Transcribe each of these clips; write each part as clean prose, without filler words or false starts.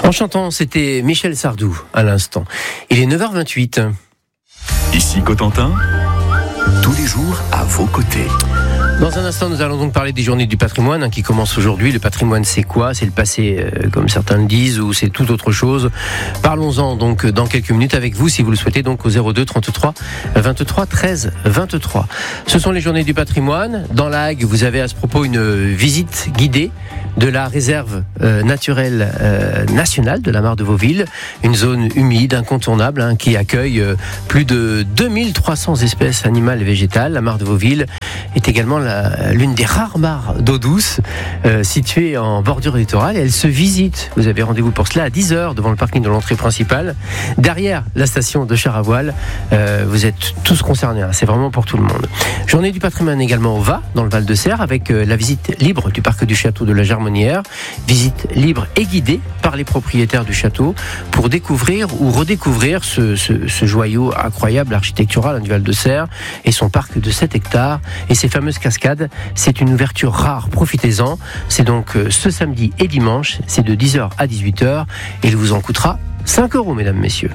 En chantant, c'était Michel Sardou à l'instant. Il est 9h28. Ici Cotentin, tous les jours à vos côtés. Dans un instant, nous allons donc parler des journées du patrimoine qui commencent aujourd'hui. Le patrimoine, c'est quoi ? C'est le passé, comme certains le disent, ou c'est tout autre chose ? Parlons-en donc dans quelques minutes avec vous, si vous le souhaitez, donc au 02 33 23 13 23. Ce sont les journées du patrimoine. Dans la Hague, vous avez à ce propos une visite guidée de la réserve naturelle nationale de la Mare de Vauville, une zone humide, incontournable, qui accueille plus de 2300 espèces animales et végétales. La Mare de Vauville est également l'une des rares mares d'eau douce située en bordure littorale. Elle se visite, vous avez rendez-vous pour cela à 10h devant le parking de l'entrée principale, derrière la station de char à voile. Vous êtes tous concernés, c'est vraiment pour tout le monde. Journée du patrimoine également au Va, dans le Val-de-Serre, avec la visite libre du parc du château de la Germonnière, visite libre et guidée par les propriétaires du château pour découvrir ou redécouvrir ce joyau incroyable architectural du Val-de-Serre et son parc de 7 hectares et ses fameuses cascades. C'est une ouverture rare, profitez-en. C'est donc ce samedi et dimanche, c'est de 10h à 18h et il vous en coûtera 5 €, mesdames, messieurs.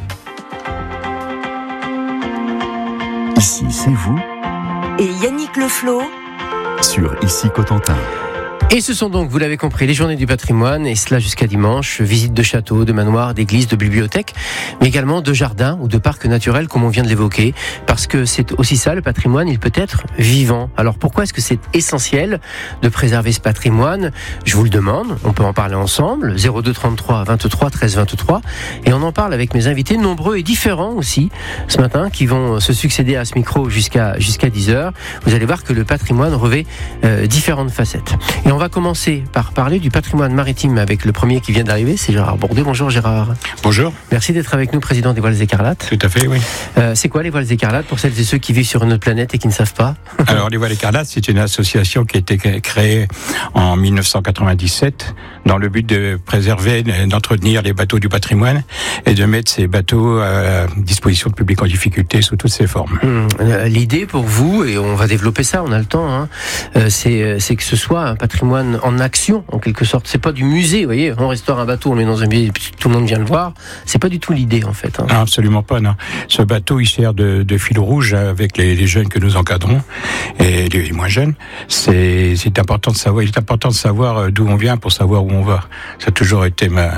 Ici, c'est vous. Et Yannick Leflot Sur Ici Cotentin. Et ce sont donc, vous l'avez compris, les journées du patrimoine, et cela jusqu'à dimanche. Visite de châteaux, de manoirs, d'églises, de bibliothèques, mais également de jardins ou de parcs naturels, comme on vient de l'évoquer. Parce que c'est aussi ça, le patrimoine, il peut être vivant. Alors pourquoi est-ce que c'est essentiel de préserver ce patrimoine ? Je vous le demande, on peut en parler ensemble. 02 33 23 13 23. Et on en parle avec mes invités, nombreux et différents aussi, ce matin, qui vont se succéder à ce micro jusqu'à 10h. Vous allez voir que le patrimoine revêt différentes facettes. Et on va commencer par parler du patrimoine maritime avec le premier qui vient d'arriver, c'est Gérard Bourdet. Bonjour Gérard. Bonjour. Merci d'être avec nous, président des Voiles Écarlates. Tout à fait, oui. C'est quoi les Voiles Écarlates pour celles et ceux qui vivent sur une autre planète et qui ne savent pas ? Alors les Voiles Écarlates, c'est une association qui a été créée en 1997 dans le but de préserver, d'entretenir les bateaux du patrimoine et de mettre ces bateaux à disposition de public en difficulté sous toutes ses formes. L'idée pour vous, et on va développer ça, on a le temps, c'est que ce soit un patrimoine en action, en quelque sorte. C'est pas du musée, vous voyez, on restaure un bateau, on le met dans un musée, tout le monde vient le voir. C'est pas du tout l'idée, en fait. Non, absolument pas, non. Ce bateau, il sert de fil rouge avec les jeunes que nous encadrons et les moins jeunes. C'est important de savoir. Il est important de savoir d'où on vient pour savoir où on va. Ça a toujours été ma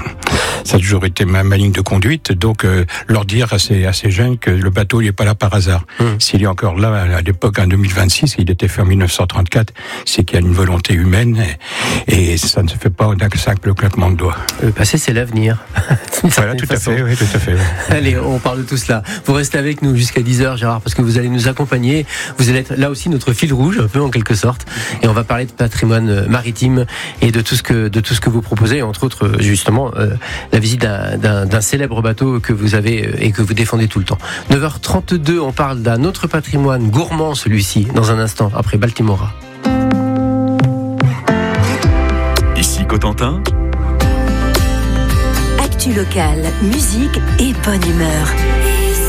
ligne de conduite. Donc, leur dire à ces jeunes que le bateau, il est pas là par hasard. S'il est encore là à l'époque, en 2026, il était fait en 1934, c'est qu'il y a une volonté humaine et ça ne se fait pas d'un simple claquement de doigts. Le passé, c'est l'avenir. Voilà, tout à fait, oui, tout à fait. Oui. Allez, on parle de tout cela. Vous restez avec nous jusqu'à 10h, Gérard, parce que vous allez nous accompagner. Vous allez être là aussi notre fil rouge, un peu en quelque sorte. Et on va parler de patrimoine maritime et de tout ce que vous proposez, entre autres, justement, la visite d'un célèbre bateau que vous avez et que vous défendez tout le temps. 9h32, on parle d'un autre patrimoine gourmand, celui-ci, dans un instant, après Baltimora. Ici Cotentin. Actu locale, musique et bonne humeur.